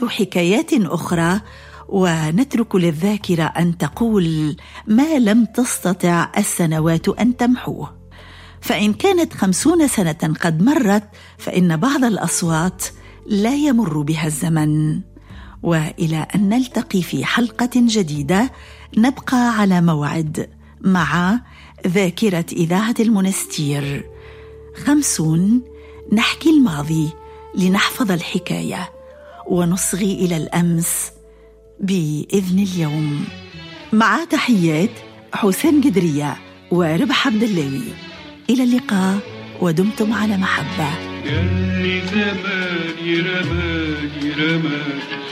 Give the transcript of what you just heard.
نحدث حكايات أخرى ونترك للذاكرة أن تقول ما لم تستطع السنوات أن تمحوه. فإن كانت 50 سنة قد مرت فإن بعض الأصوات لا يمر بها الزمن. وإلى أن نلتقي في حلقة جديدة نبقى على موعد مع ذاكرة إذاعة المنستير. 50 نحكي الماضي لنحفظ الحكاية ونصغي إلى الأمس بإذن اليوم. مع تحيات حسين قدرية وربح عبد الليوي. إلى اللقاء ودمتم على محبة. يلي زماني رماني